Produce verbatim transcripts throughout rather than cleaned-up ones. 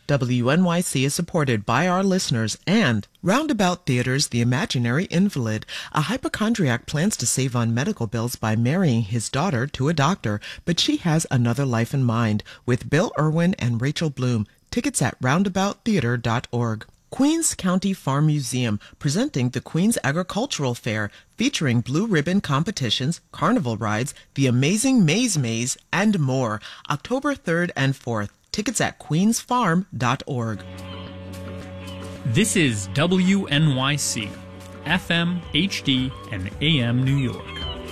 W N Y C is supported by our listeners and Roundabout Theater's The Imaginary Invalid. A hypochondriac plans to save on medical bills by marrying his daughter to a doctor, but she has another life in mind, with Bill Irwin and Rachel Bloom. Tickets at roundabout theater dot org. Queens County Farm Museum presenting the Queens Agricultural Fair, featuring blue ribbon competitions, carnival rides, the amazing Maze Maze, and more. October third and fourth. Tickets at queens farm dot org. This is W N Y C, F M, H D, and A M New York.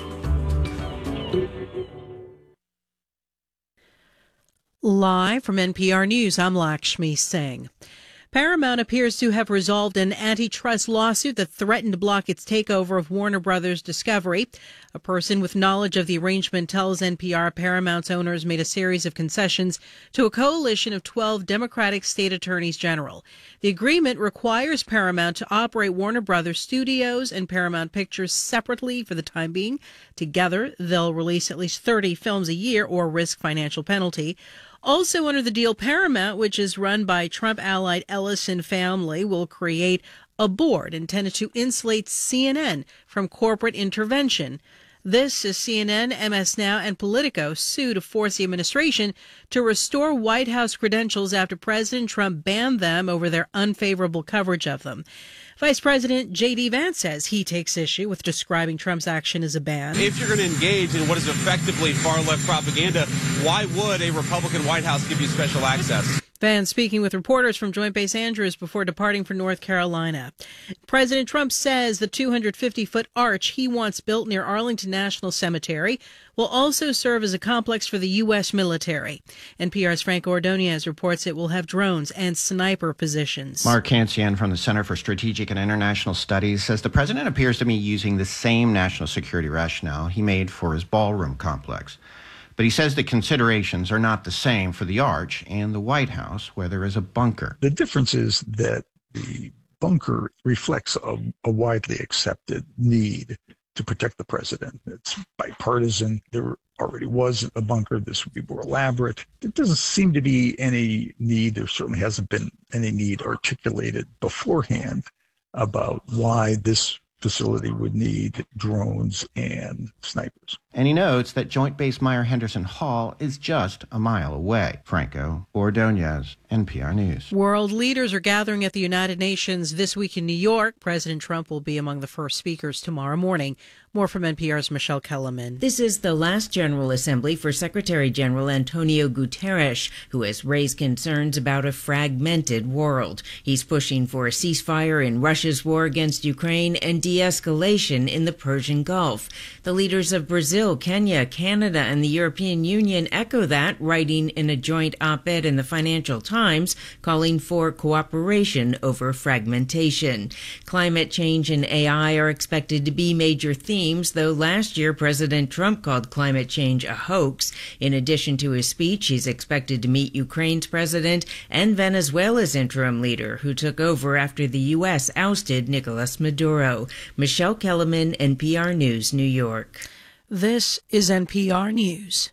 Live from N P R News, I'm Lakshmi Singh. Paramount appears to have resolved an antitrust lawsuit that threatened to block its takeover of Warner Brothers Discovery. A person with knowledge of the arrangement tells N P R Paramount's owners made a series of concessions to a coalition of twelve Democratic state attorneys general. The agreement requires Paramount to operate Warner Brothers Studios and Paramount Pictures separately for the time being. Together, they'll release at least thirty films a year or risk financial penalty. Also under the deal, Paramount, which is run by Trump-allied Ellison family, will create a board intended to insulate C N N from corporate intervention. This is C N N, M S Now, and Politico sue to force the administration to restore White House credentials after President Trump banned them over their unfavorable coverage of them. Vice President J D. Vance says he takes issue with describing Trump's action as a ban. If you're going to engage in what is effectively far-left propaganda, why would a Republican White House give you special access? Vance speaking with reporters from Joint Base Andrews before departing for North Carolina. President Trump says the two hundred fifty foot arch he wants built near Arlington National Cemetery will also serve as a complex for the U S military. N P R's Frank Ordonez reports it will have drones and sniper positions. Mark Cancian from the Center for Strategic and International Studies says the president appears to be using the same national security rationale he made for his ballroom complex. But he says the considerations are not the same for the Arch and the White House, where there is a bunker. The difference is that the bunker reflects a, a widely accepted need to protect the president. It's bipartisan. There already was a bunker. This would be more elaborate. There doesn't seem to be any need. There certainly hasn't been any need articulated beforehand about why this facility would need drones and snipers. And he notes that Joint Base Meyer-Henderson Hall is just a mile away. Franco Ordonez, N P R News. World leaders are gathering at the United Nations this week in New York. President Trump will be among the first speakers tomorrow morning. More from N P R's Michelle Kellerman. This is the last General Assembly for Secretary General Antonio Guterres, who has raised concerns about a fragmented world. He's pushing for a ceasefire in Russia's war against Ukraine and de-escalation in the Persian Gulf. The leaders of Brazil, Kenya, Canada, and the European Union echo that, writing in a joint op-ed in the Financial Times, calling for cooperation over fragmentation. Climate change and A I are expected to be major themes, though last year President Trump called climate change a hoax. In addition to his speech, he's expected to meet Ukraine's president and Venezuela's interim leader, who took over after the U S ousted Nicolas Maduro. Michelle Kellerman, N P R News, New York. This is N P R News.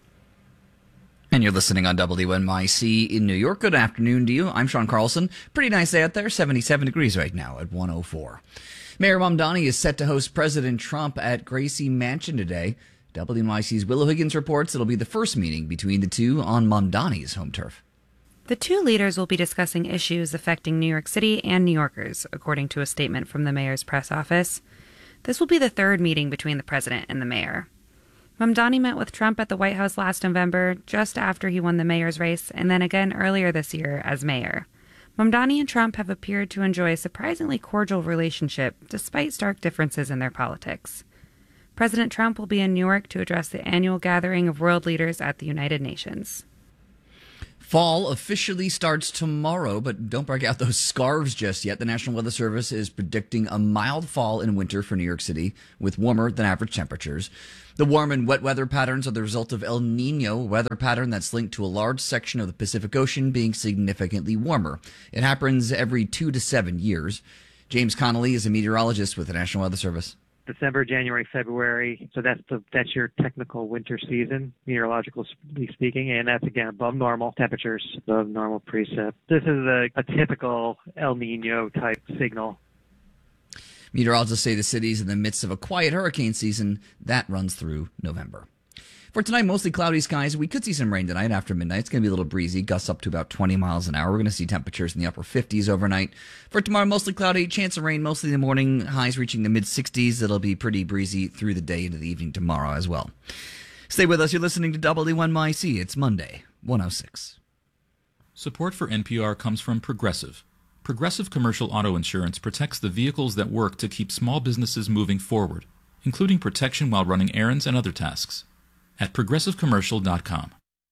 And you're listening on W N Y C in New York. Good afternoon to you. I'm Sean Carlson. Pretty nice day out there, seventy-seven degrees right now at one oh four. Mayor Mamdani is set to host President Trump at Gracie Mansion today. W N Y C's Willow Higgins reports it'll be the first meeting between the two on Mamdani's home turf. The two leaders will be discussing issues affecting New York City and New Yorkers, according to a statement from the mayor's press office. This will be the third meeting between the president and the mayor. Mamdani met with Trump at the White House last November, just after he won the mayor's race, and then again earlier this year as mayor. Mamdani and Trump have appeared to enjoy a surprisingly cordial relationship, despite stark differences in their politics. President Trump will be in New York to address the annual gathering of world leaders at the United Nations. Fall officially starts tomorrow, but don't break out those scarves just yet. The National Weather Service is predicting a mild fall and winter for New York City with warmer than average temperatures. The warm and wet weather patterns are the result of El Nino, a weather pattern that's linked to a large section of the Pacific Ocean being significantly warmer. It happens every two to seven years. James Connolly is a meteorologist with the National Weather Service. December, January, February. So that's the, that's your technical winter season, meteorologically speaking, and that's again above normal temperatures, above normal precip. This is a, a typical El Nino type signal. Meteorologists say the city's in the midst of a quiet hurricane season that runs through November. For tonight, mostly cloudy skies. We could see some rain tonight after midnight. It's going to be a little breezy, gusts up to about twenty miles an hour. We're going to see temperatures in the upper fifties overnight. For tomorrow, mostly cloudy, chance of rain mostly in the morning, highs reaching the mid-sixties. It'll be pretty breezy through the day into the evening tomorrow as well. Stay with us. You're listening to W N Y C. It's Monday, one oh six. Support for N P R comes from Progressive. Progressive Commercial Auto Insurance protects the vehicles that work to keep small businesses moving forward, including protection while running errands and other tasks. At progressive commercial dot com.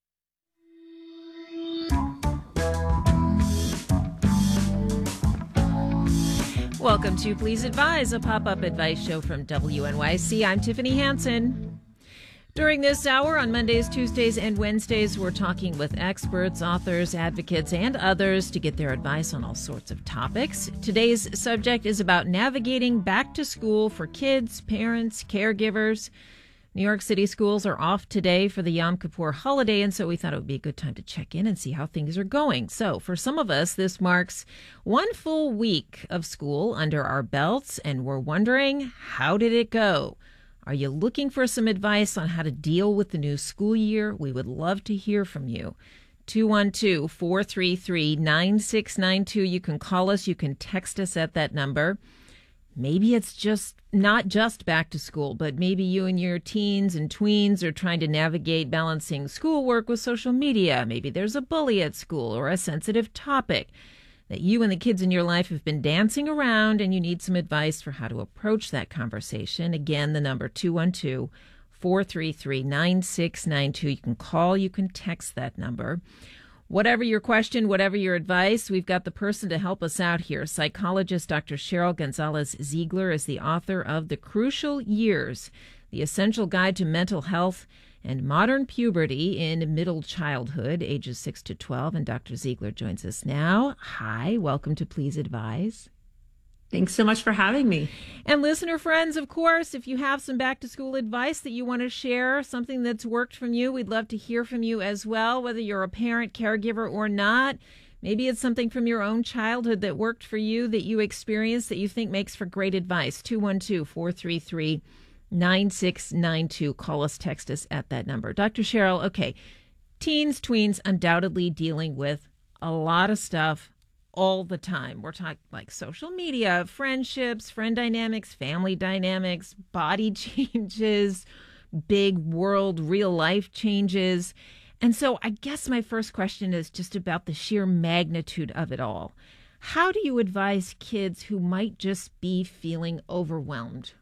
Welcome to Please Advise, a pop-up advice show from W N Y C. I'm Tiffany Hansen. During this hour on Mondays, Tuesdays, and Wednesdays, we're talking with experts, authors, advocates, and others to get their advice on all sorts of topics. Today's subject is about navigating back to school for kids, parents, caregivers. New York City schools are off today for the Yom Kippur holiday, and so we thought it would be a good time to check in and see how things are going. So for some of us, this marks one full week of school under our belts, and we're wondering, how did it go? Are you looking for some advice on how to deal with the new school year? We would love to hear from you. two one two, four three three, nine six nine two. You can call us. You can text us at that number. Maybe it's just not just back to school, but maybe you and your teens and tweens are trying to navigate balancing schoolwork with social media. Maybe there's a bully at school or a sensitive topic that you and the kids in your life have been dancing around, and you need some advice for how to approach that conversation. Again, the number two one two, four three three, nine six nine two. You can call, you can text that number. Whatever your question, whatever your advice, we've got the person to help us out here. Psychologist Doctor Cheryl Gonzalez-Ziegler is the author of The Crucial Years, The Essential Guide to Mental Health and Modern Puberty in Middle Childhood, ages six to twelve. And Doctor Ziegler joins us now. Hi, welcome to Please Advise. Thanks so much for having me. And listener friends, of course, if you have some back-to-school advice that you want to share, something that's worked from you, we'd love to hear from you as well, whether you're a parent, caregiver, or not. Maybe it's something from your own childhood that worked for you, that you experienced, that you think makes for great advice. two one two, four three three, nine six nine two. Call us, text us at that number. Doctor Cheryl, okay, teens, tweens undoubtedly dealing with a lot of stuff all the time. We're talking like social media, friendships, friend dynamics, family dynamics, body changes, big world, real life changes. And so I guess my first question is just about the sheer magnitude of it all. How do you advise kids who might just be feeling overwhelmed?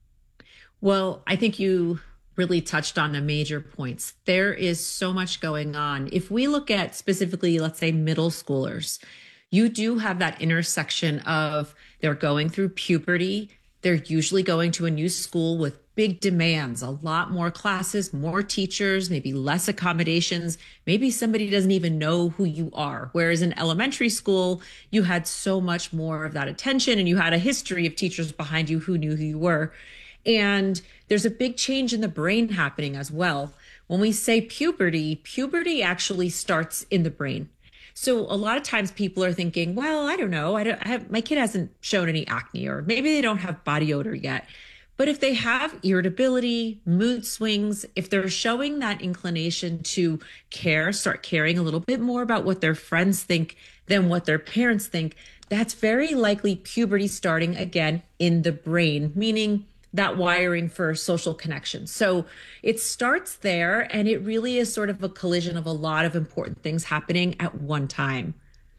Well, I think you really touched on the major points. There is so much going on. If we look at specifically, let's say, middle schoolers, you do have that intersection of they're going through puberty. They're usually going to a new school with big demands, a lot more classes, more teachers, maybe less accommodations. Maybe somebody doesn't even know who you are. Whereas in elementary school, you had so much more of that attention and you had a history of teachers behind you who knew who you were. And there's a big change in the brain happening as well. When we say puberty, puberty actually starts in the brain. So a lot of times people are thinking, well, I don't know. I don't I have, my kid hasn't shown any acne, or maybe they don't have body odor yet. But if they have irritability, mood swings, if they're showing that inclination to care, start caring a little bit more about what their friends think than what their parents think, that's very likely puberty starting again in the brain, meaning that wiring for social connection. So it starts there, and it really is sort of a collision of a lot of important things happening at one time.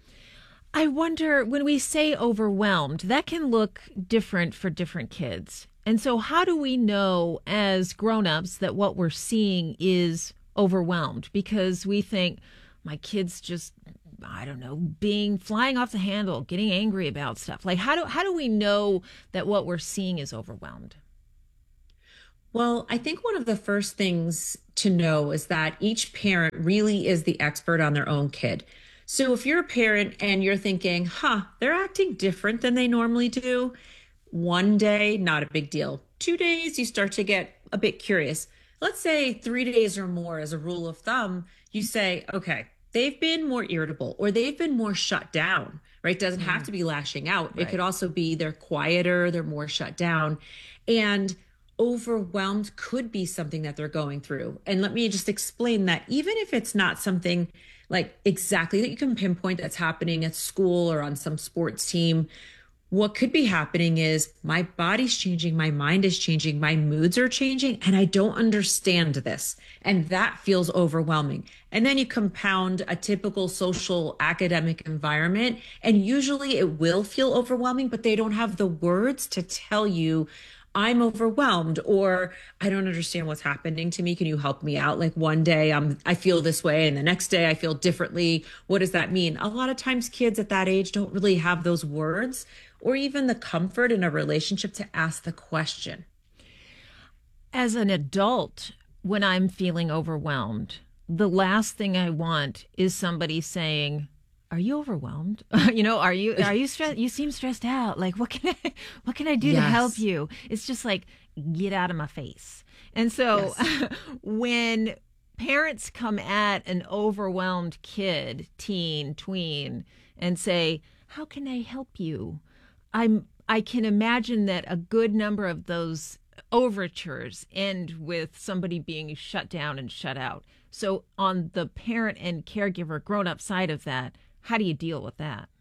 I wonder, when we say overwhelmed, that can look different for different kids. And so how do we know as grown-ups that what we're seeing is overwhelmed? Because we think, my kid's just, I don't know, being flying off the handle, getting angry about stuff. Like, how do how do we know that what we're seeing is overwhelmed? Well, I think one of the first things to know is that each parent really is the expert on their own kid. So if you're a parent and you're thinking, huh, they're acting different than they normally do, one day, not a big deal. two days, you start to get a bit curious. Let's say three days or more as a rule of thumb, you say, okay, they've been more irritable or they've been more shut down, right? Doesn't have to be lashing out. Right. It could also be they're quieter, they're more shut down. And overwhelmed could be something that they're going through. And let me just explain that even if it's not something like exactly that you can pinpoint that's happening at school or on some sports team, what could be happening is my body's changing, my mind is changing, my moods are changing, and I don't understand this. And that feels overwhelming. And then you compound a typical social academic environment, and usually it will feel overwhelming, but they don't have the words to tell you, I'm overwhelmed, or I don't understand what's happening to me. Can you help me out? Like one day I'm, I feel this way and the next day I feel differently. What does that mean? A lot of times kids at that age don't really have those words or even the comfort in a relationship to ask the question. As an adult, when I'm feeling overwhelmed, the last thing I want is somebody saying, are you overwhelmed? you know, are you are you stressed? You seem stressed out. Like, what can I what can I do yes. to help you? It's just like, get out of my face. And so yes. when parents come at an overwhelmed kid, teen, tween, and say, how can I help you? I'm I can imagine that a good number of those overtures end with somebody being shut down and shut out. So on the parent and caregiver grown-up side of that, how do you deal with that?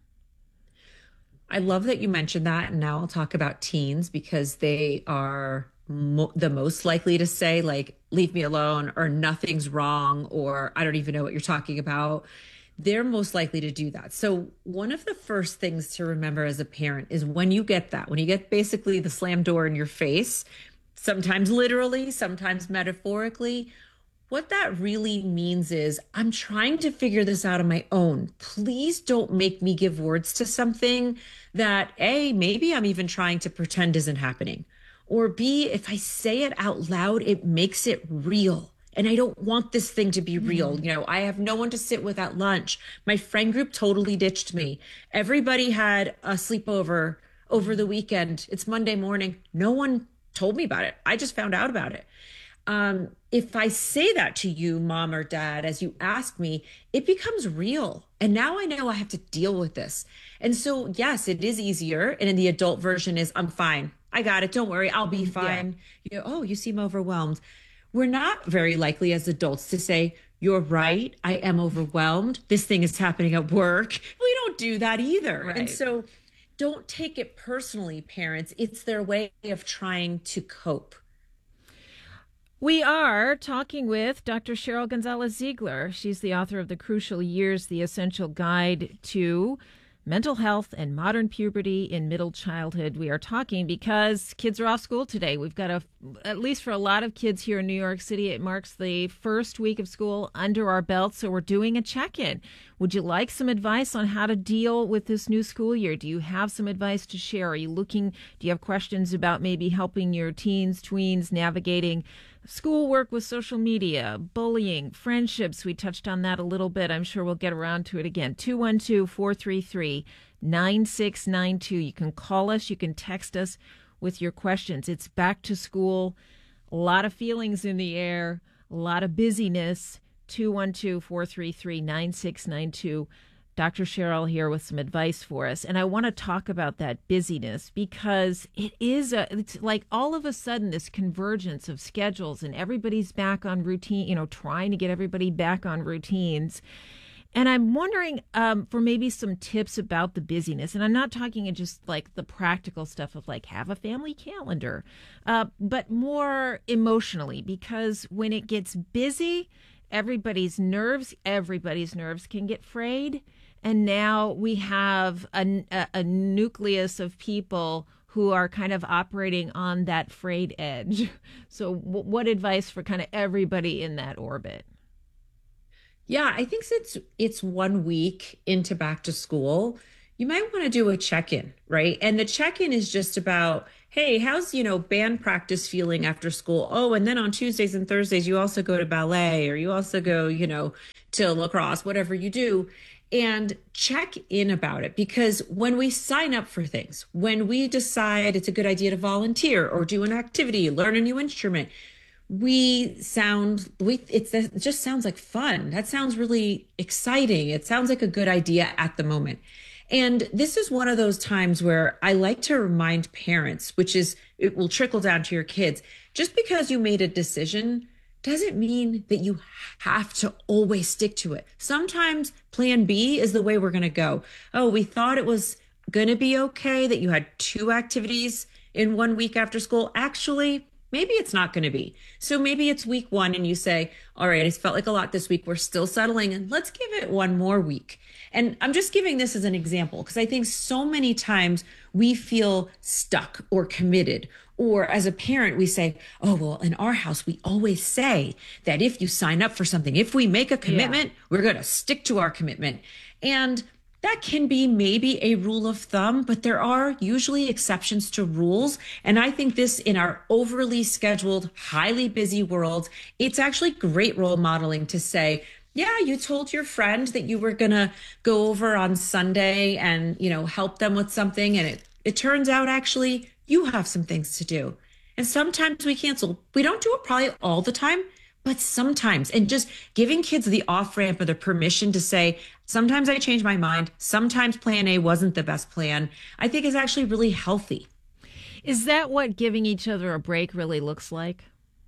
I love that you mentioned that. And now I'll talk about teens because they are mo- the most likely to say, like, leave me alone, or nothing's wrong, or I don't even know what you're talking about. They're most likely to do that. So one of the first things to remember as a parent is when you get that, when you get basically the slam door in your face, sometimes literally, sometimes metaphorically, what that really means is I'm trying to figure this out on my own. Please don't make me give words to something that A, maybe I'm even trying to pretend isn't happening. Or B, if I say it out loud, it makes it real. And I don't want this thing to be real. Mm. You know, I have no one to sit with at lunch. My friend group totally ditched me. Everybody had a sleepover over the weekend. It's Monday morning. No one told me about it. I just found out about it. Um, if I say that to you, mom or dad, as you ask me, it becomes real. And now I know I have to deal with this. And so, yes, it is easier. And in the adult version is, I'm fine. I got it. Don't worry. I'll be fine. Yeah. You know, oh, you seem overwhelmed. We're not very likely as adults to say, you're right. I am overwhelmed. This thing is happening at work. We don't do that either. Right. And so don't take it personally, parents. It's their way of trying to cope. We are talking with Doctor Cheryl Gonzalez-Ziegler. She's the author of The Crucial Years, The Essential Guide to Mental Health and Modern Puberty in Middle Childhood. We are talking because kids are off school today. We've got a, at least for a lot of kids here in New York City, it marks the first week of school under our belt. So we're doing a check-in. Would you like some advice on how to deal with this new school year? Do you have some advice to share? Are you looking, do you have questions about maybe helping your teens, tweens navigating schoolwork with social media, bullying, friendships? We touched on that a little bit. I'm sure we'll get around to it again. two one two, four three three, nine six nine two. You can call us. You can text us with your questions. It's back to school. A lot of feelings in the air, a lot of busyness. two one two, four three three, nine six nine two. Doctor Cheryl here with some advice for us. And I want to talk about that busyness because it is a, it's like all of a sudden this convergence of schedules and everybody's back on routine, you know, trying to get everybody back on routines. And I'm wondering um, for maybe some tips about the busyness. And I'm not talking just like the practical stuff of like have a family calendar, uh, but more emotionally, because when it gets busy, everybody's nerves, everybody's nerves can get frayed. And now we have a, a, a nucleus of people who are kind of operating on that frayed edge. So w- what advice for kind of everybody in that orbit? Yeah, I think since it's one week into back to school, you might want to do a check-in, right? And the check-in is just about, hey, how's, you know, band practice feeling after school? Oh, and then on Tuesdays and Thursdays, you also go to ballet, or you also go, you know, to lacrosse, whatever you do, and check in about it. Because when we sign up for things, when we decide it's a good idea to volunteer or do an activity, learn a new instrument, we sound, we it's, it just sounds like fun. That sounds really exciting. It sounds like a good idea at the moment. And this is one of those times where I like to remind parents, which is, it will trickle down to your kids. Just because you made a decision doesn't mean that you have to always stick to it. Sometimes plan B is the way we're going to go. Oh, we thought it was going to be okay that you had two activities in one week after school. Actually, maybe it's not going to be. So maybe it's week one and you say, all right, it's felt like a lot this week. We're still settling, and let's give it one more week. And I'm just giving this as an example because I think so many times we feel stuck or committed. Or as a parent, we say, oh, well, in our house, we always say that if you sign up for something, if we make a commitment, yeah. we're going to stick to our commitment. And that can be maybe a rule of thumb, but there are usually exceptions to rules. And I think this, in our overly scheduled, highly busy world, it's actually great role modeling to say, yeah, you told your friend that you were going to go over on Sunday and, you know, help them with something. And it, it turns out actually you have some things to do. And sometimes we cancel. We don't do it probably all the time, but sometimes. And just giving kids the off ramp or the permission to say, sometimes I change my mind. Sometimes plan A wasn't the best plan, I think is actually really healthy. Is that what giving each other a break really looks like?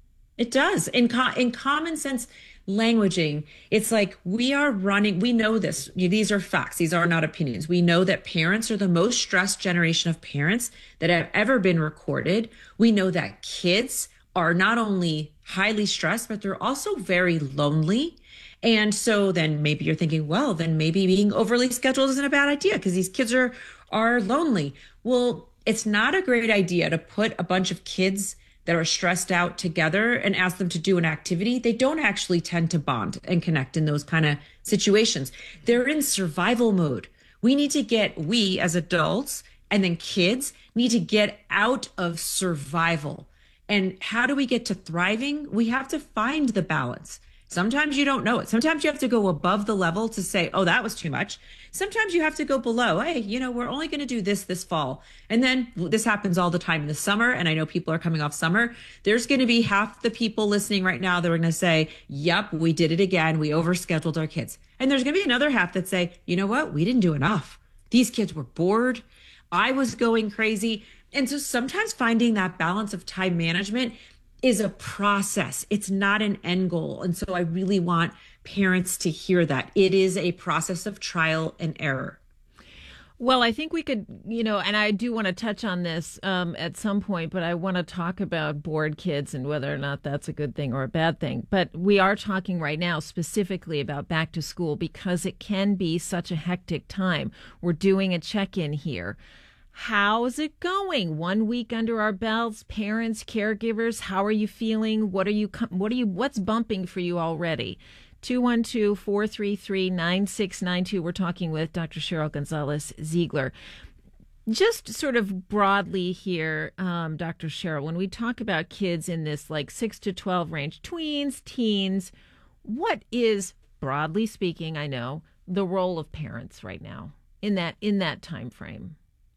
It does. In, co- in common sense languaging, it's like we are running, we know this, these are facts, these are not opinions. We know that parents are the most stressed generation of parents that have ever been recorded. We know that kids are not only highly stressed, but they're also very lonely. And so then maybe you're thinking, well, then maybe being overly scheduled isn't a bad idea because these kids are, are lonely. Well, it's not a great idea to put a bunch of kids that are stressed out together and ask them to do an activity. They don't actually tend to bond and connect in those kind of situations. They're in survival mode. We need to get, we as adults and then kids need to get out of survival. And how do we get to thriving? We have to find the balance. Sometimes you don't know it. Sometimes you have to go above the level to say, oh, that was too much. Sometimes you have to go below. Hey, you know, we're only going to do this this fall. And then this happens all the time in the summer. And I know people are coming off summer. There's going to be half the people listening right now that are going to say, yep, we did it again. We overscheduled our kids. And there's going to be another half that say, you know what? We didn't do enough. These kids were bored. I was going crazy. And so sometimes finding that balance of time management is a process. It's not an end goal. And so I really want parents to hear that. It is a process of trial and error. Well, I think we could, you know, and I do want to touch on this um, at some point, but I want to talk about bored kids and whether or not that's a good thing or a bad thing. But we are talking right now specifically about back to school because it can be such a hectic time. We're doing a check-in here. How's it going? One week under our belts, parents, caregivers, how are you feeling? What are you, what are you, what's bumping for you already? two one two, four three three, nine six nine two. We're talking with Doctor Cheryl Gonzalez-Ziegler. Just sort of broadly here, um, Doctor Cheryl, when we talk about kids in this like six to twelve range, tweens, teens, what is, broadly speaking, I know, the role of parents right now in that, in that time frame?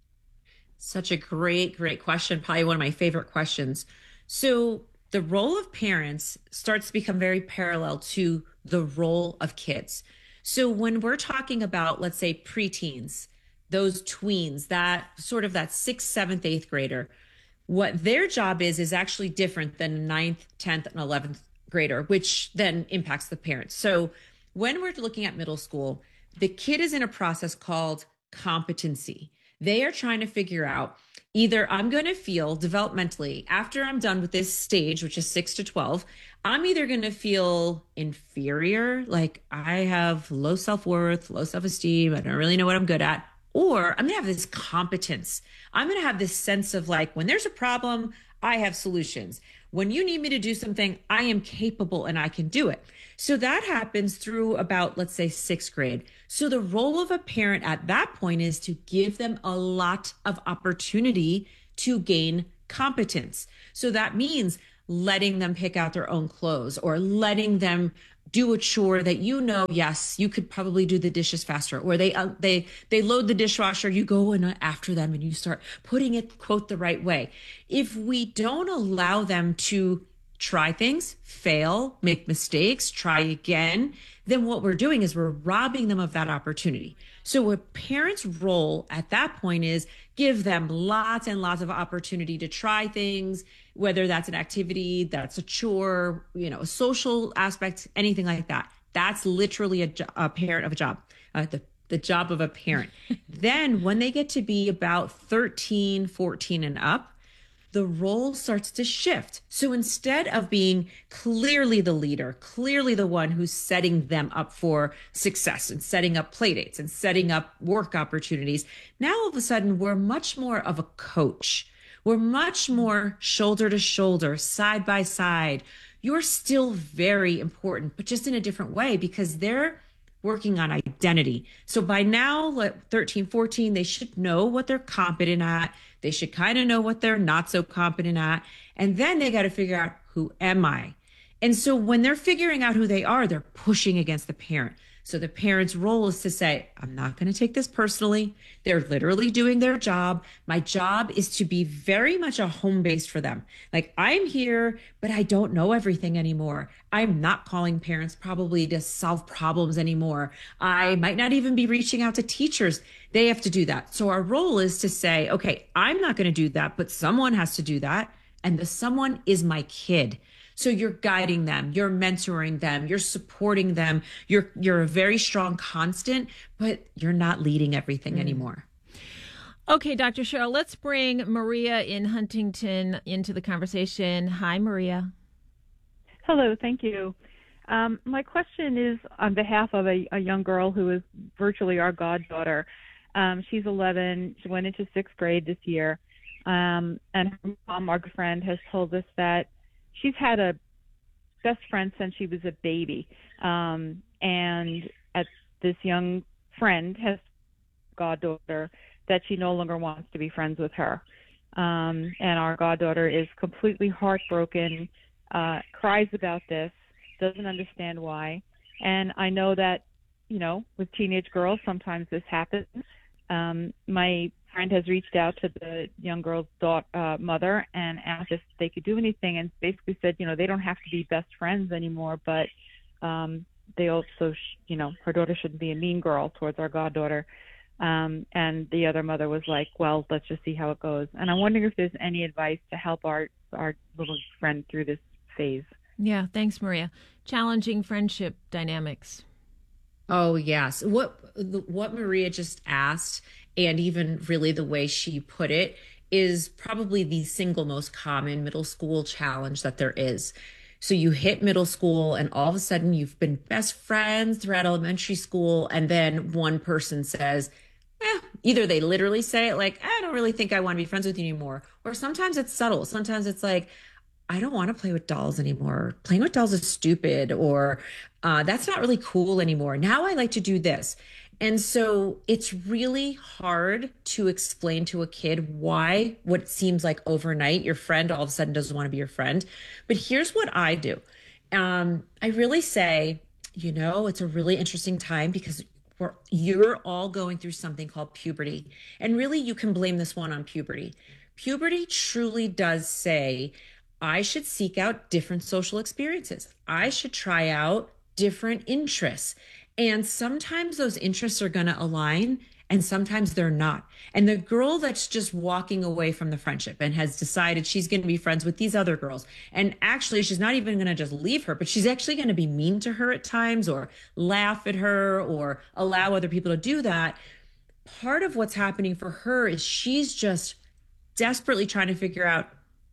Such a great, great question. Probably one of my favorite questions. So the role of parents starts to become very parallel to the role of kids. So when we're talking about, let's say, preteens, those tweens, that sort of that sixth, seventh, eighth grader, what their job is, is actually different than ninth, tenth, and eleventh grader, which then impacts the parents. So when we're looking at middle school, the kid is in a process called competency. They are trying to figure out either I'm going to feel developmentally after I'm done with this stage, which is six to twelve, I'm either going to feel inferior, like I have low self-worth, low self-esteem, I don't really know what I'm good at, or I'm going to have this competence. I'm going to have this sense of like, when there's a problem, I have solutions. When you need me to do something, I am capable and I can do it. So that happens through about, let's say, sixth grade. So the role of a parent at that point is to give them a lot of opportunity to gain competence. So that means letting them pick out their own clothes or letting them do a chore that, you know, yes, you could probably do the dishes faster, or they uh, they they load the dishwasher, you go in after them and you start putting it, quote, the right way. If we don't allow them to try things, fail, make mistakes, try again, then what we're doing is we're robbing them of that opportunity. So a parent's role at that point is give them lots and lots of opportunity to try things, whether that's an activity, that's a chore, you know, a social aspect, anything like that. That's literally a, jo- a parent of a job, uh, the, the job of a parent. Then when they get to be about thirteen, fourteen and up, the role starts to shift. So instead of being clearly the leader, clearly the one who's setting them up for success and setting up play dates and setting up work opportunities, now all of a sudden we're much more of a coach. We're much more shoulder to shoulder, side by side. You're still very important, but just in a different way, because they're working on identity. So by now, like thirteen, fourteen, they should know what they're competent at. They should kind of know what they're not so competent at. And then they got to figure out, who am I? And so when they're figuring out who they are, they're pushing against the parent. So the parent's role is to say, I'm not going to take this personally. They're literally doing their job. My job is to be very much a home base for them. Like, I'm here, but I don't know everything anymore. I'm not calling parents probably to solve problems anymore. I might not even be reaching out to teachers. They have to do that. So our role is to say, okay, I'm not going to do that, but someone has to do that. And the someone is my kid. So you're guiding them, you're mentoring them, you're supporting them, you're you're a very strong constant, but you're not leading everything mm. anymore. Okay, Doctor Cheryl, let's bring Maria in Huntington into the conversation. Hi, Maria. Hello, thank you. Um, my question is on behalf of a, a young girl who is virtually our goddaughter. Um, she's eleven. She went into sixth grade this year. Um, and her mom, our friend, has told us that she's had a best friend since she was a baby. Um, and at this young friend has a goddaughter that she no longer wants to be friends with her. Um, and our goddaughter is completely heartbroken, uh, cries about this, doesn't understand why. And I know that, you know, with teenage girls, sometimes this happens. Um, my friend has reached out to the young girl's daughter, uh, mother and asked if they could do anything, and basically said, you know, they don't have to be best friends anymore, but um, they also, sh- you know, her daughter shouldn't be a mean girl towards our goddaughter. Um, and the other mother was like, well, let's just see how it goes. And I'm wondering if there's any advice to help our, our little friend through this phase. Yeah, thanks, Maria. Challenging friendship dynamics. Oh, yes. What what Maria just asked, and even really the way she put it, is probably the single most common middle school challenge that there is. So you hit middle school and all of a sudden you've been best friends throughout elementary school, and then one person says, eh, either they literally say it like, I don't really think I want to be friends with you anymore, or sometimes it's subtle. Sometimes it's like, I don't want to play with dolls anymore. Playing with dolls is stupid, or uh, that's not really cool anymore. Now I like to do this. And so it's really hard to explain to a kid why what seems like overnight your friend all of a sudden doesn't want to be your friend. But here's what I do. Um, I really say, you know, it's a really interesting time because we're, you're all going through something called puberty. And really, you can blame this one on puberty. Puberty truly does say, I should seek out different social experiences. I should try out different interests. And sometimes those interests are going to align and sometimes they're not. And the girl that's just walking away from the friendship and has decided she's going to be friends with these other girls, and actually she's not even going to just leave her, but she's actually going to be mean to her at times or laugh at her or allow other people to do that. Part of what's happening for her is she's just desperately trying to figure out,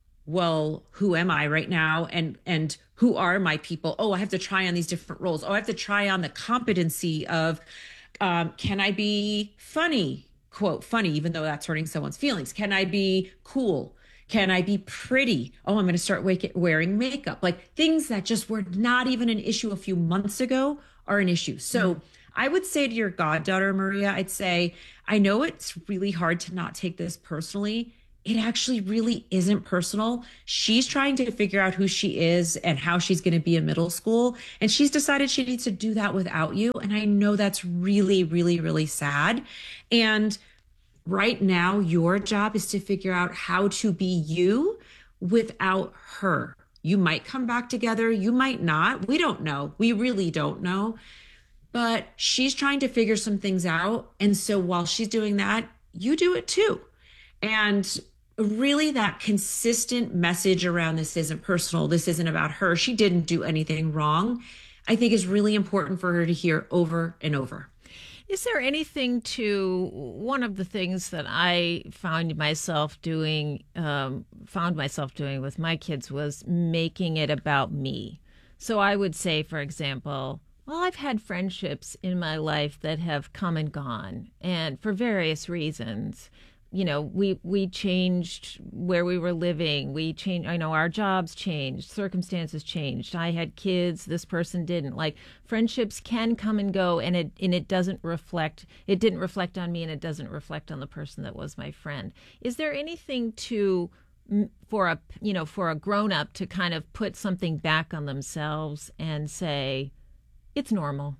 well, who am I right now? And, and who are my people? Oh, I have to try on these different roles. Oh, I have to try on the competency of, um, can I be funny, quote, funny, even though that's hurting someone's feelings? Can I be cool? Can I be pretty? Oh, I'm going to start wake- wearing makeup. Like things that just were not even an issue a few months ago are an issue. So mm. I would say to your goddaughter, Maria, I'd say, I know it's really hard to not take this personally. It actually really isn't personal. She's trying to figure out who she is and how she's going to be in middle school. And she's decided she needs to do that without you. And I know that's really, really, really sad. And right now, your job is to figure out how to be you without her. You might come back together. You might not. We don't know. We really don't know. But she's trying to figure some things out. And so while she's doing that, you do it too. And really that consistent message around this isn't personal. This isn't about her. She didn't do anything wrong. I think is really important for her to hear over and over. Is there anything to one of the things that I found myself doing, um, found myself doing with my kids was making it about me. So I would say, for example, well, I've had friendships in my life that have come and gone, and for various reasons. You know, we we changed where we were living. We changed, I know our jobs changed, circumstances changed. I had kids, this person didn't. Like, friendships can come and go, and it and it doesn't reflect, it didn't reflect on me, and it doesn't reflect on the person that was my friend. Is there anything to, for a, you know, for a grown-up to kind of put something back on themselves and say, it's normal?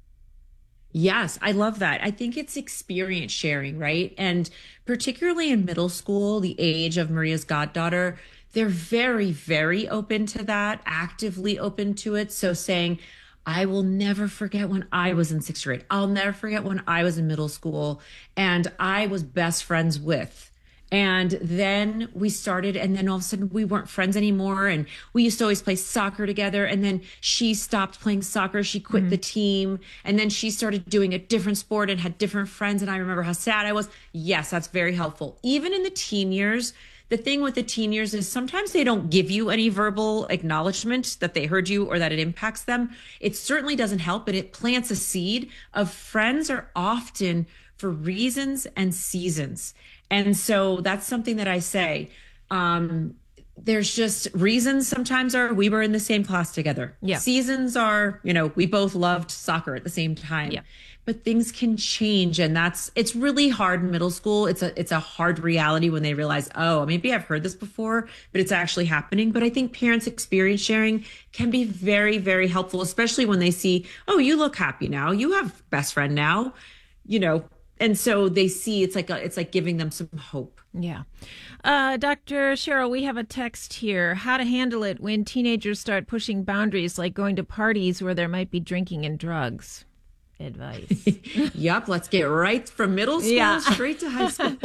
Yes, I love that. I think it's experience sharing, right? And particularly in middle school, the age of Maria's goddaughter, they're very, very open to that, actively open to it. So saying, I will never forget when I was in sixth grade. I'll never forget when I was in middle school and I was best friends with. And then we started, and then all of a sudden we weren't friends anymore. And we used to always play soccer together. And then she stopped playing soccer. She quit mm-hmm. the team. And then she started doing a different sport and had different friends. And I remember how sad I was. Yes, that's very helpful. Even in the teen years, the thing with the teen years is sometimes they don't give you any verbal acknowledgement that they heard you or that it impacts them. It certainly doesn't help, but it plants a seed of friends are often for reasons and seasons. And so that's something that I say. Um, there's just reasons sometimes are we were in the same class together. Yeah. Seasons are, you know, we both loved soccer at the same time. Yeah. But things can change, and that's it's really hard in middle school. It's a it's a hard reality when they realize, oh, maybe I've heard this before, but it's actually happening. But I think parents' experience sharing can be very, very helpful, especially when they see, oh, you look happy now. You have best friend now, you know. And so they see it's like a, it's like giving them some hope. Yeah. Uh, Doctor Cheryl, we have a text here. How to handle it when teenagers start pushing boundaries, like going to parties where there might be drinking and drugs. Advice. Yep. Let's get right from middle school yeah. straight to high school.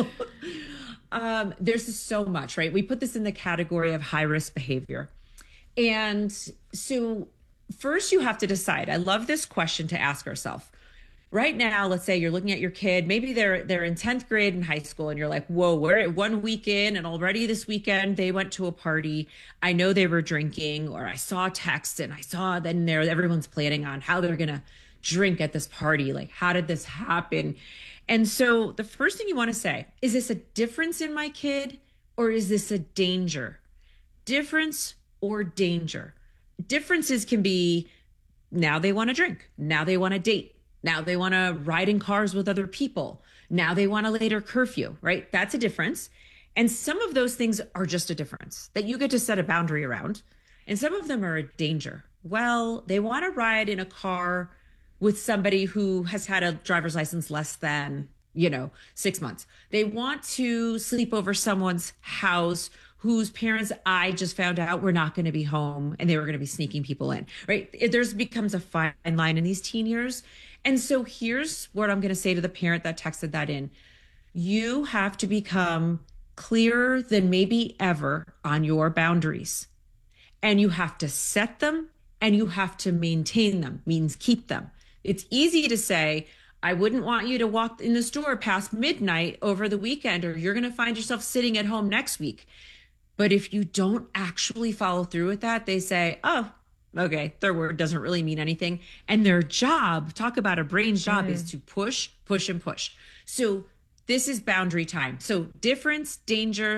um, there's so much, right? We put this in the category of high risk behavior. And so first you have to decide. I love this question to ask ourselves. Right now, let's say you're looking at your kid, maybe they're they're in tenth grade in high school, and you're like, whoa, we're at one week in, and already this weekend they went to a party. I know they were drinking, or I saw a text and I saw then there everyone's planning on how they're gonna drink at this party. Like, how did this happen? And so the first thing you want to say, is this a difference in my kid, or is this a danger? Difference or danger? Differences can be now they want to drink, now they want to date. Now they want to ride in cars with other people. Now they want a later curfew, right? That's a difference. And some of those things are just a difference that you get to set a boundary around. And some of them are a danger. Well, they want to ride in a car with somebody who has had a driver's license less than, you know, six months. They want to sleep over someone's house whose parents I just found out were not going to be home and they were going to be sneaking people in, right? It, there's becomes a fine line in these teen years. And so here's what I'm going to say to the parent that texted that in. You have to become clearer than maybe ever on your boundaries. And you have to set them and you have to maintain them, means keep them. It's easy to say, I wouldn't want you to walk in the store past midnight over the weekend, or you're going to find yourself sitting at home next week. But if you don't actually follow through with that, they say, oh, okay, their word doesn't really mean anything. And their job, talk about a brain's job, mm. is to push, push, and push. So this is boundary time. So difference, danger,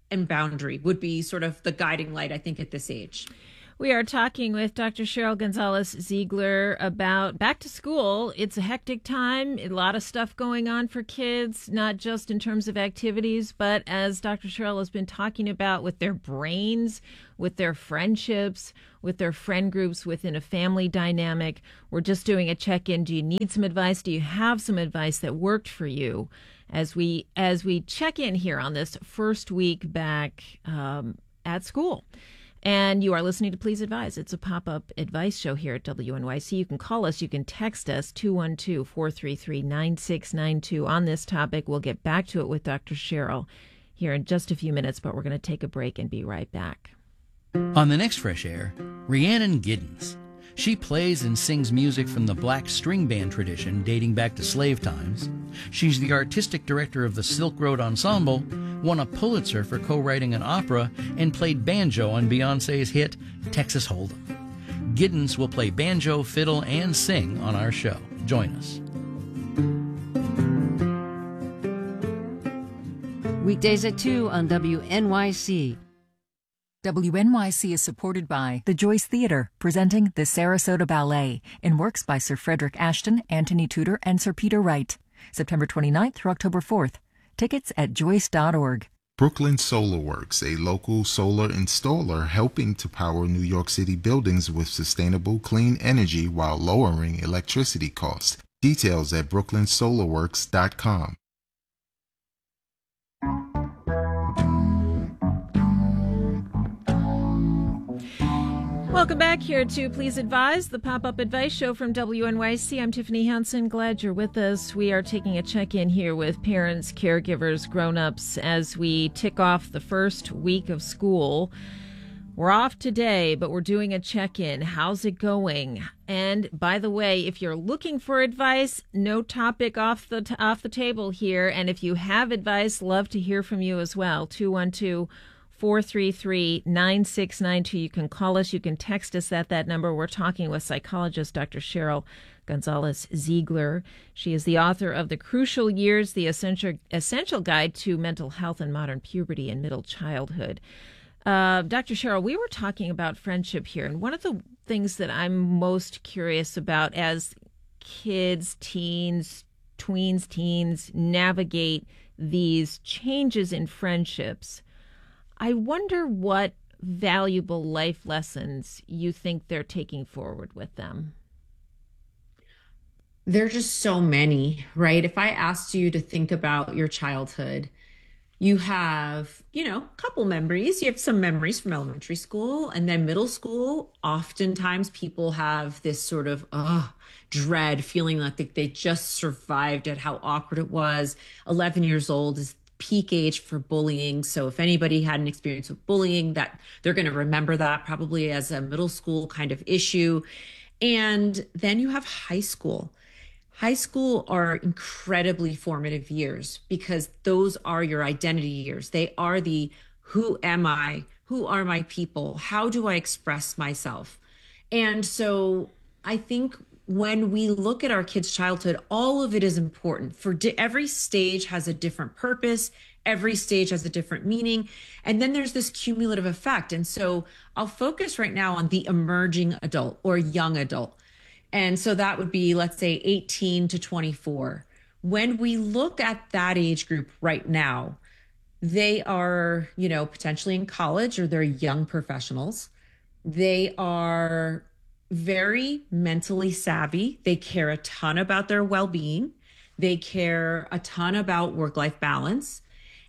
and boundary would be sort of the guiding light, I think, at this age. We are talking with Doctor Cheryl Gonzalez-Ziegler about back to school. It's a hectic time, a lot of stuff going on for kids, not just in terms of activities, but as Doctor Cheryl has been talking about with their brains, with their friendships, with their friend groups within a family dynamic. We're just doing a check-in. Do you need some advice? Do you have some advice that worked for you? As we as we check in here on this first week back um, at school. And you are listening to Please Advise. It's a pop-up advice show here at W N Y C. You can call us. You can text us, two one two, four three three, nine six nine two on this topic. We'll get back to it with Doctor Cheryl here in just a few minutes, but we're going to take a break and be right back. On the next Fresh Air, Rhiannon Giddens. She plays and sings music from the black string band tradition dating back to slave times. She's the artistic director of the Silk Road Ensemble, won a Pulitzer for co-writing an opera, and played banjo on Beyoncé's hit Texas Hold'em. Giddens will play banjo, fiddle, and sing on our show. Join us. Weekdays at two on W N Y C. W N Y C is supported by the Joyce Theatre, presenting the Sarasota Ballet in works by Sir Frederick Ashton, Anthony Tudor, and Sir Peter Wright. September twenty-ninth through October fourth. Tickets at joyce dot org. Brooklyn Solar Works, a local solar installer helping to power New York City buildings with sustainable, clean energy while lowering electricity costs. Details at brooklyn solar works dot com. Welcome back here to Please Advise, the pop-up advice show from W N Y C. I'm Tiffany Hansen. Glad you're with us. We are taking a check-in here with parents, caregivers, grown-ups as we tick off the first week of school. We're off today, but we're doing a check-in. How's it going? And by the way, if you're looking for advice, no topic off the t- off the table here. And if you have advice, love to hear from you as well. two one two, four three three, nine six nine two. You can call us. You can text us at that number. We're talking with psychologist Doctor Cheryl Gonzalez-Ziegler. She is the author of The Crucial Years, the Essential, Essential Guide to Mental Health and Modern Puberty and Middle Childhood. Uh, Doctor Cheryl, we were talking about friendship here, and one of the things that I'm most curious about as kids, teens, tweens, teens navigate these changes in friendships, I wonder what valuable life lessons you think they're taking forward with them. There are just so many, right? If I asked you to think about your childhood, you have, you know, a couple memories. You have some memories from elementary school, and then middle school. Oftentimes people have this sort of uh, dread feeling like they just survived at how awkward it was. eleven years old is peak age for bullying. So if anybody had an experience with bullying, that they're going to remember that probably as a middle school kind of issue. And then you have high school. High school are incredibly formative years because those are your identity years. They are the who am I? Who are my people? How do I express myself? And so I think when we look at our kids' childhood, all of it is important. For di- every stage has a different purpose. Every stage has a different meaning. And then there's this cumulative effect. And so I'll focus right now on the emerging adult or young adult. And so that would be, let's say, eighteen to twenty-four. When we look at that age group right now, they are, you know, potentially in college or they're young professionals. They are very mentally savvy. They care a ton about their well-being. They care a ton about work-life balance.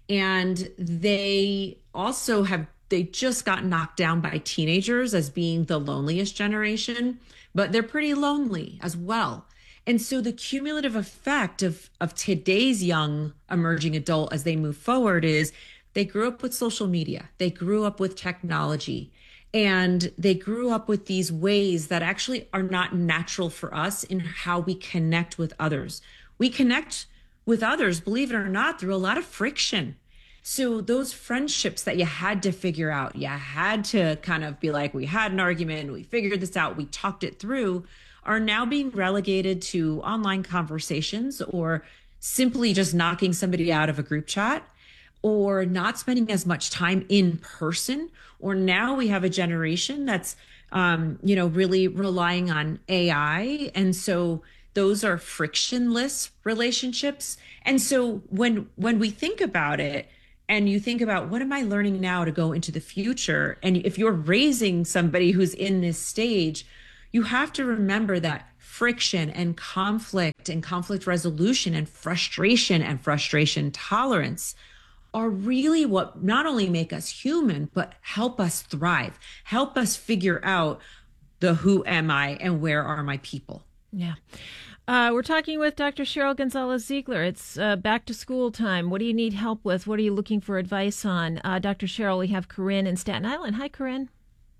And they also have, they just got knocked down by teenagers as being the loneliest generation, but they're pretty lonely as well. And so the cumulative effect of, of today's young emerging adult as they move forward is they grew up with social media. They grew up with technology. And they grew up with these ways that actually are not natural for us in how we connect with others. We connect with others, believe it or not, through a lot of friction. So those friendships that you had to figure out, you had to kind of be like, we had an argument, we figured this out, we talked it through, are now being relegated to online conversations or simply just knocking somebody out of a group chat, or not spending as much time in person. Or now we have a generation that's, um, you know, really relying on A I. And so those are frictionless relationships. And so when when we think about it, and you think about what am I learning now to go into the future? And if you're raising somebody who's in this stage, you have to remember that friction and conflict and conflict resolution and frustration and frustration tolerance are really what not only make us human, but help us thrive, help us figure out the who am I and where are my people. Yeah. Uh, we're talking with Doctor Cheryl Gonzalez-Ziegler. It's uh, back to school time. What do you need help with? What are you looking for advice on? Uh, Doctor Cheryl, we have Corinne in Staten Island. Hi, Corinne.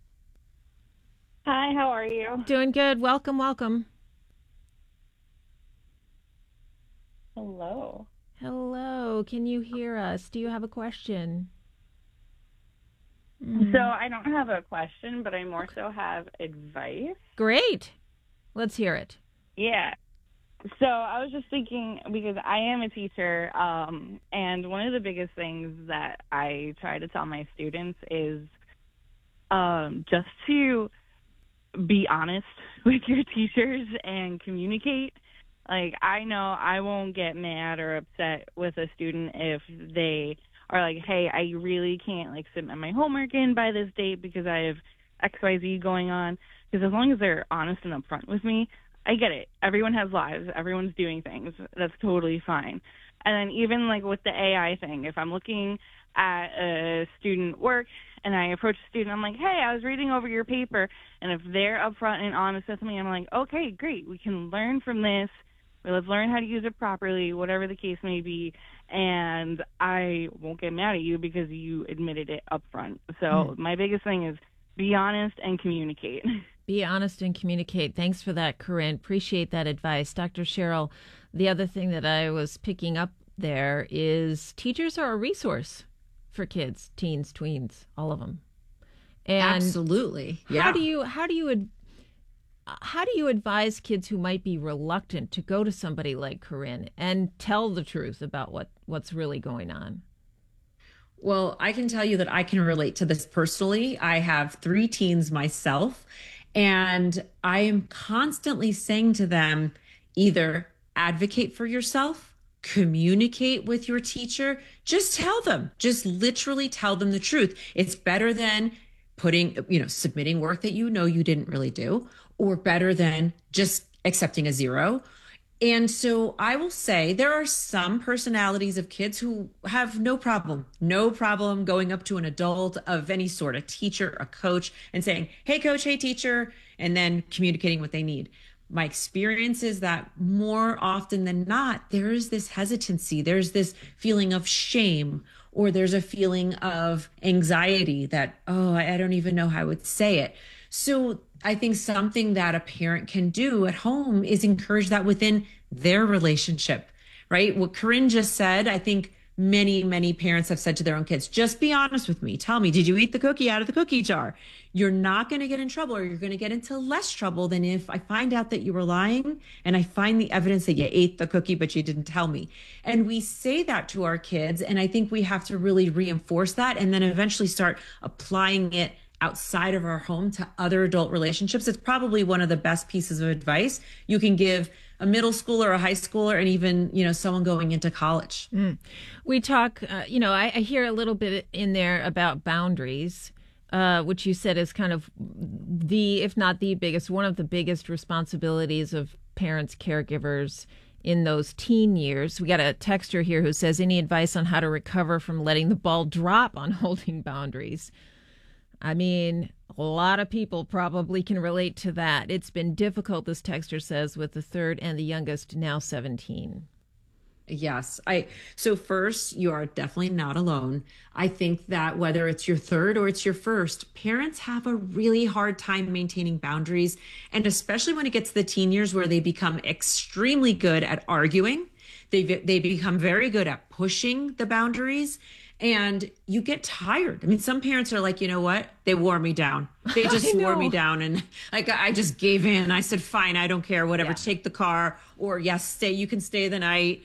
Hi, how are you? Doing good. Welcome, welcome. Hello. Hello. Can you hear us? Do you have a question? So I don't have a question, but I more so have advice. Great. Let's hear it. Yeah. So I was just thinking, because I am a teacher, um, and one of the biggest things that I try to tell my students is um, just to be honest with your teachers and communicate. Like, I know I won't get mad or upset with a student if they are like, hey, I really can't, like, submit my homework in by this date because I have X Y Z going on. Because as long as they're honest and upfront with me, I get it. Everyone has lives. Everyone's doing things. That's totally fine. And then even, like, with the A I thing, if I'm looking at a student work and I approach a student, I'm like, hey, I was reading over your paper. And if they're upfront and honest with me, I'm like, okay, great. We can learn from this. Let's learn how to use it properly, whatever the case may be. And I won't get mad at you because you admitted it up front. So mm. my biggest thing is be honest and communicate. Be honest and communicate. Thanks for that, Corinne. Appreciate that advice. Doctor Cheryl, the other thing that I was picking up there is teachers are a resource for kids, teens, tweens, all of them. And absolutely. Yeah. How do you, how do you, ad- how do you advise kids who might be reluctant to go to somebody like Corinne and tell the truth about what, what's really going on? Well, I can tell you that I can relate to this personally. I have three teens myself, and I am constantly saying to them, either advocate for yourself, communicate with your teacher, just tell them, just literally tell them the truth. It's better than putting, you know, submitting work that you know you didn't really do, or better than just accepting a zero. And so I will say there are some personalities of kids who have no problem, no problem going up to an adult of any sort, a teacher, a coach, and saying, hey, coach, hey, teacher, and then communicating what they need. My experience is that more often than not, there is this hesitancy. There's this feeling of shame, or there's a feeling of anxiety that, oh, I don't even know how I would say it. So I think something that a parent can do at home is encourage that within their relationship, right? What Corinne just said, I think many, many parents have said to their own kids, just be honest with me. Tell me, did you eat the cookie out of the cookie jar? You're not going to get in trouble, or you're going to get into less trouble than if I find out that you were lying and I find the evidence that you ate the cookie, but you didn't tell me. And we say that to our kids. And I think we have to really reinforce that and then eventually start applying it outside of our home to other adult relationships. It's probably one of the best pieces of advice you can give a middle schooler, a high schooler, and even, you know, someone going into college. Mm. We talk, uh, you know, I, I hear a little bit in there about boundaries, uh, which you said is kind of the, if not the biggest, one of the biggest responsibilities of parents, caregivers in those teen years. We got a texter here who says, any advice on how to recover from letting the ball drop on holding boundaries? I mean, a lot of people probably can relate to that. It's been difficult, this texter says, with the third and the youngest now seventeen. Yes. I so first, you are definitely not alone. I think that whether it's your third or it's your first, parents have a really hard time maintaining boundaries. And especially when it gets to the teen years where they become extremely good at arguing. They they become very good at pushing the boundaries. And you get tired. I mean, some parents are like, you know what? They wore me down. They just wore me down. And like, I just gave in. I said, fine, I don't care, whatever, yeah. Take the car, or yes, stay, you can stay the night.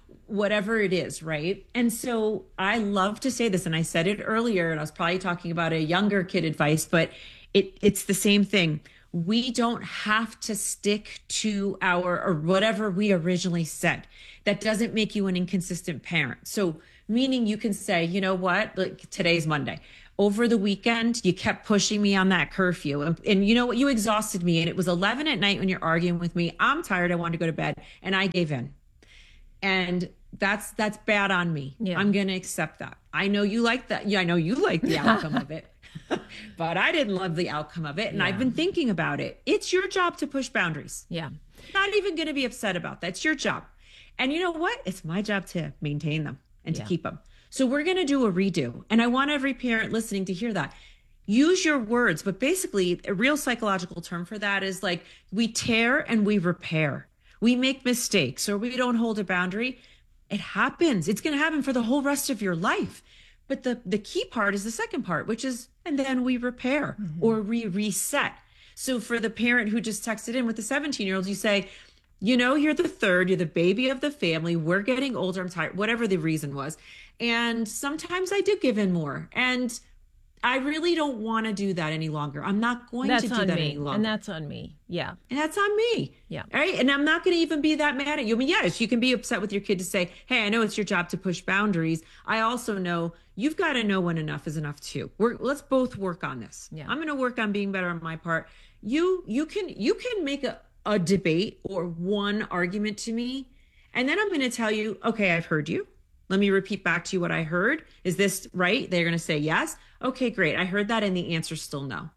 whatever it is, right? And so I love to say this, and I said it earlier, and I was probably talking about a younger kid advice, but it it's the same thing. We don't have to stick to our, or whatever we originally said. That doesn't make you an inconsistent parent. So meaning you can say, you know what, like today's Monday. Over the weekend, you kept pushing me on that curfew. And, and you know what? You exhausted me. And it was eleven at night when you're arguing with me. I'm tired. I wanted to go to bed. And I gave in. And that's that's bad on me. Yeah. I'm going to accept that. I know you like that. Yeah, I know you like the outcome of it. But I didn't love the outcome of it. And yeah. I've been thinking about it. It's your job to push boundaries. Yeah. Not even going to be upset about that. It's your job. And you know what? It's my job to maintain them and yeah. to keep them. So we're going to do a redo. And I want every parent listening to hear that. Use your words. But basically, a real psychological term for that is like we tear and we repair. We make mistakes or we don't hold a boundary. It happens. It's going to happen for the whole rest of your life. But the, the key part is the second part, which is, and then we repair mm-hmm. or we reset. So for the parent who just texted in with the seventeen-year-olds, you say, you know, you're the third, you're the baby of the family. We're getting older. I'm tired, whatever the reason was. And sometimes I do give in more. And I really don't want to do that any longer. I'm not going that's to do on that me. any longer. And that's on me. Yeah. And that's on me. Yeah. All right. And I'm not going to even be that mad at you. I mean, yes, you can be upset with your kid to say, hey, I know it's your job to push boundaries. I also know you've got to know when enough is enough too. We're, let's both work on this. Yeah. I'm going to work on being better on my part. You, you can, you can make a, a debate or one argument to me. And then I'm going to tell you, okay, I've heard you. Let me repeat back to you what I heard. Is this right? They're going to say yes. Okay, great. I heard that. And the answer's still no.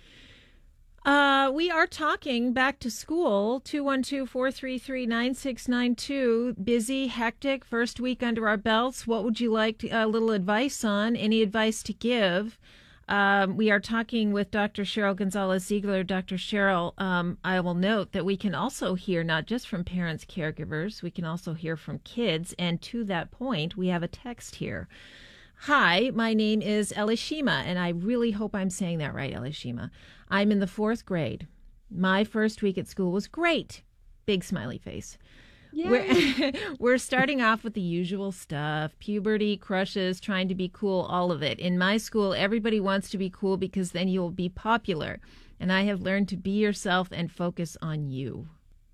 Uh, we are talking back to school, two one two, four three three, nine six nine two. Busy, hectic, first week under our belts. What would you like to, a little advice on? Any advice to give? Um, we are talking with Doctor Cheryl Gonzalez-Ziegler. Doctor Cheryl, um, I will note that we can also hear not just from parents, caregivers, we can also hear from kids. And to that point, we have a text here. Hi, my name is Elishima, and I really hope I'm saying that right, Elishima. I'm in the fourth grade. My first week at school was great. Big smiley face. We're, we're starting off with the usual stuff, puberty, crushes, trying to be cool, all of it. In my school, everybody wants to be cool because then you'll be popular. And I have learned to be yourself and focus on you.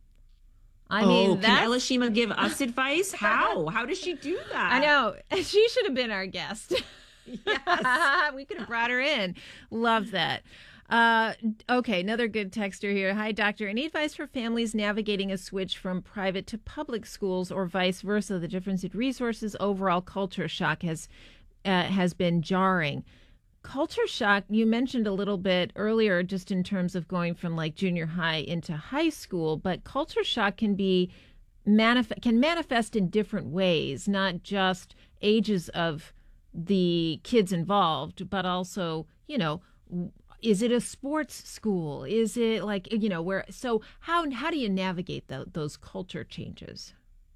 I oh, mean, can Elishima give us advice? How? How does she do that? I know. She should have been our guest. Yes. We could have brought her in. Love that. Uh, okay, another good texter here. Hi, doctor. Any advice for families navigating a switch from private to public schools or vice versa? The difference in resources, overall culture shock has uh, has been jarring. Culture shock, you mentioned a little bit earlier just in terms of going from like junior high into high school, but culture shock can be manif- can manifest in different ways, not just ages of the kids involved, but also, you know, is it a sports school? Is it like, you know, where, so how, how do you navigate the, those culture changes?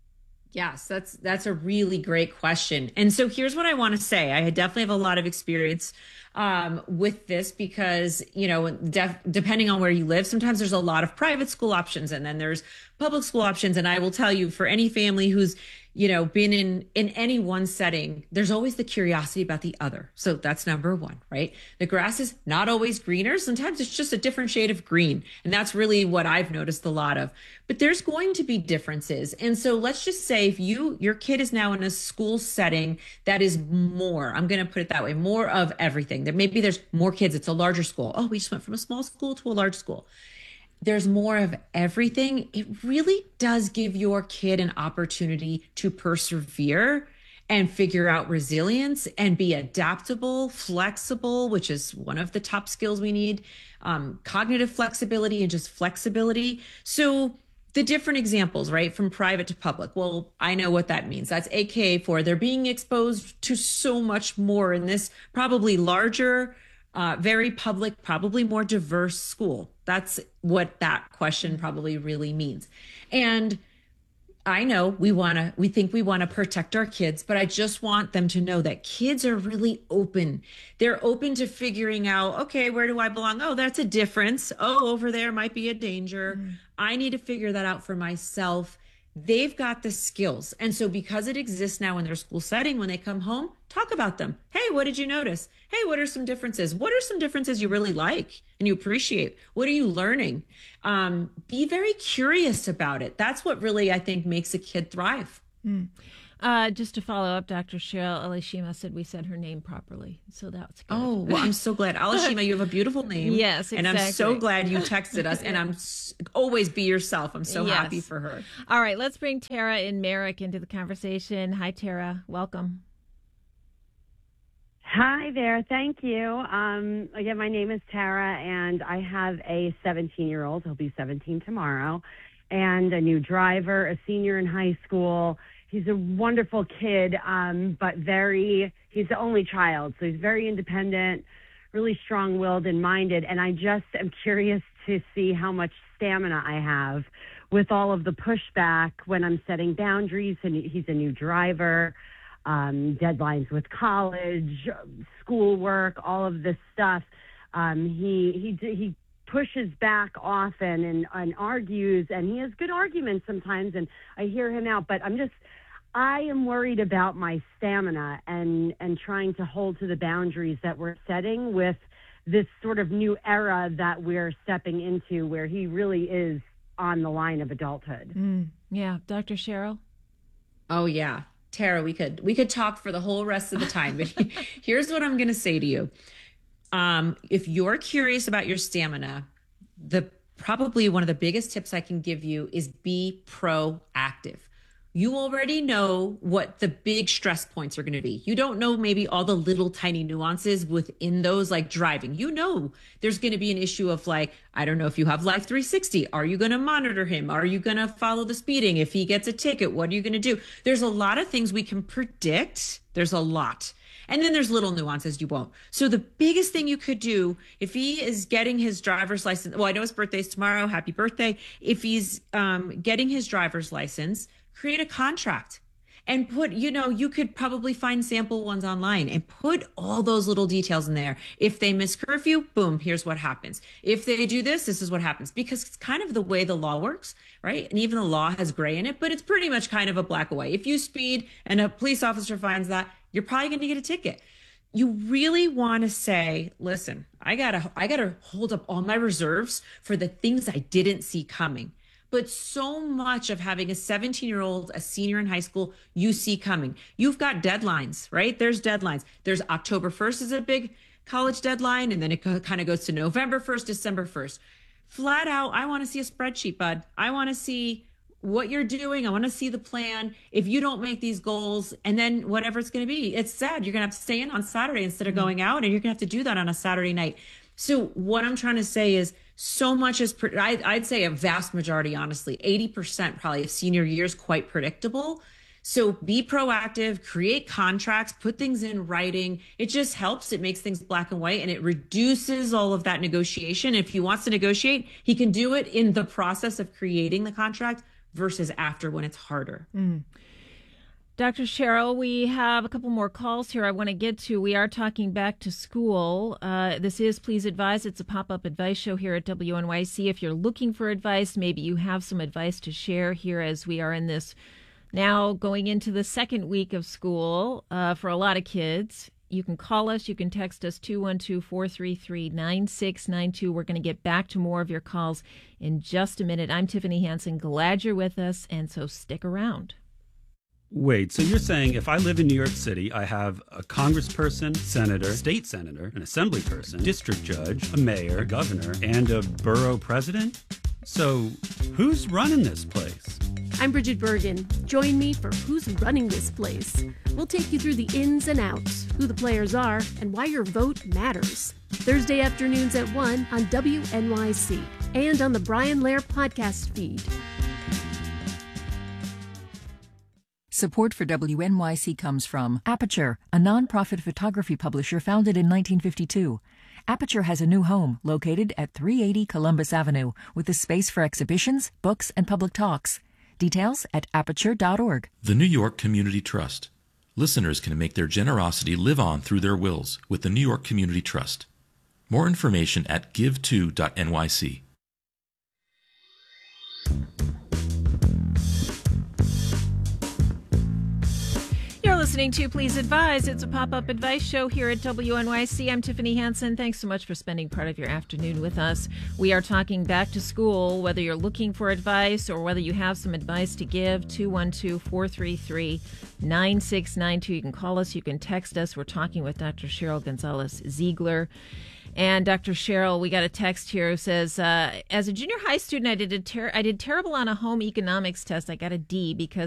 Yes, that's, that's a really great question. And so here's what I want to say. I definitely have a lot of experience um, with this because, you know, def- depending on where you live, sometimes there's a lot of private school options and then there's public school options. And I will tell you, for any family who's, you know, been in, in any one setting, there's always the curiosity about the other. So that's number one, right? The grass is not always greener. Sometimes it's just a different shade of green. And that's really what I've noticed a lot of, but there's going to be differences. And so let's just say if you, your kid is now in a school setting that is more, I'm going to put it that way, more of everything. There maybe there's more kids. It's a larger school. Oh, we just went from a small school to a large school. There's more of everything. It really does give your kid an opportunity to persevere and figure out resilience and be adaptable, flexible, which is one of the top skills we need, um, cognitive flexibility and just flexibility. So the different examples, right, from private to public. Well, I know what that means. That's A K A for they're being exposed to so much more in this probably larger, Uh, very public, probably more diverse school. That's what that question probably really means. And I know we want to, we think we want to protect our kids, but I just want them to know that kids are really open. They're open to figuring out, okay, where do I belong? Oh, that's a difference. Oh, over there might be a danger. Mm. I need to figure that out for myself. They've got the skills. And so because it exists now in their school setting, when they come home, talk about them. Hey, what did you notice? Hey, what are some differences? What are some differences you really like and you appreciate? What are you learning? Um, be very curious about it. That's what really, I think, makes a kid thrive. Mm. Uh, just to follow up, Doctor Cheryl Elishima said we said her name properly, so that's good. Oh, well, I'm so glad. Elishima, you have a beautiful name. Yes, exactly. And I'm so glad you texted us, and I'm s- always be yourself. I'm so Yes. happy for her. All right, let's bring Tara in Merrick into the conversation. Hi, Tara. Welcome. Hi there. Thank you. Um, again, my name is Tara, and I have a seventeen-year-old. He'll be seventeen tomorrow, and a new driver, a senior in high school. He's a wonderful kid, um, but very, he's the only child, so he's very independent, really strong-willed and minded, and I just am curious to see how much stamina I have with all of the pushback when I'm setting boundaries, and he's a new driver, um, deadlines with college, schoolwork, all of this stuff. Um, he, he, he pushes back often and, and argues, and he has good arguments sometimes, and I hear him out, but I'm just, I am worried about my stamina and, and trying to hold to the boundaries that we're setting with this sort of new era that we're stepping into where he really is on the line of adulthood. Mm, yeah. Doctor Cheryl? Oh, yeah. Tara, we could we could talk for the whole rest of the time, but here's what I'm going to say to you. Um, if you're curious about your stamina, the probably one of the biggest tips I can give you is be proactive. You already know what the big stress points are going to be. You don't know maybe all the little tiny nuances within those, like driving. You know there's going to be an issue of like, I don't know if you have Life three sixty. Are you going to monitor him? Are you going to follow the speeding? If he gets a ticket, what are you going to do? There's a lot of things we can predict. There's a lot. And then there's little nuances you won't. So the biggest thing you could do if he is getting his driver's license, well, I know his birthday's tomorrow. Happy birthday. If he's um, getting his driver's license, create a contract and put, you know, you could probably find sample ones online and put all those little details in there. If they miss curfew, boom, here's what happens. If they do this, this is what happens, because it's kind of the way the law works, right? And even the law has gray in it, but it's pretty much kind of a black and white. If you speed and a police officer finds that, you're probably going to get a ticket. You really want to say, listen, I gotta, I gotta hold up all my reserves for the things I didn't see coming. But so much of having a seventeen-year-old, a senior in high school, you see coming. You've got deadlines, right? There's deadlines. There's October first is a big college deadline, and then it kind of goes to November first, December first. Flat out, I want to see a spreadsheet, bud. I want to see what you're doing. I want to see the plan. If you don't make these goals, and then whatever it's going to be, it's sad. You're going to have to stay in on Saturday instead of going out, and you're going to have to do that on a Saturday night. So what I'm trying to say is, so much is, I, I'd say a vast majority, honestly, eighty percent probably of senior year is quite predictable. So be proactive, create contracts, put things in writing. It just helps. It makes things black and white, and it reduces all of that negotiation. If he wants to negotiate, he can do it in the process of creating the contract versus after, when it's harder. Mm. Doctor Cheryl, we have a couple more calls here I want to get to. We are talking back to school. Uh, this is Please Advise. It's a pop-up advice show here at W N Y C. If you're looking for advice, maybe you have some advice to share here as we are in this now going into the second week of school uh, for a lot of kids. You can call us. You can text us two one two, four three three, nine six nine two. We're going to get back to more of your calls in just a minute. I'm Tiffany Hansen. Glad you're with us, and so stick around. Wait, so you're saying if I live in New York City, I have a congressperson, senator, state senator, an assembly person, district judge, a mayor, a governor, and a borough president? So who's running this place? I'm Bridget Bergen. Join me for Who's Running This Place. We'll take you through the ins and outs, who the players are, and why your vote matters. Thursday afternoons at one on W N Y C and on the Brian Lair podcast feed. Support for W N Y C comes from Aperture, a nonprofit photography publisher founded in nineteen fifty-two. Aperture has a new home located at three eighty Columbus Avenue with a space for exhibitions, books, and public talks. Details at aperture dot org. The New York Community Trust. Listeners can make their generosity live on through their wills with the New York Community Trust. More information at give to dot N Y C. listening to Please Advise. It's a pop-up advice show here at W N Y C. I'm Tiffany Hansen. Thanks so much for spending part of your afternoon with us. We are talking back to school, whether you're looking for advice or whether you have some advice to give. two one two, four three three, nine six nine two. You can call us. You can text us. We're talking with Doctor Cheryl Gonzalez-Ziegler. And Doctor Cheryl, we got a text here who says, uh, as a junior high student, I did a ter- I did terrible on a home economics test. I got a D because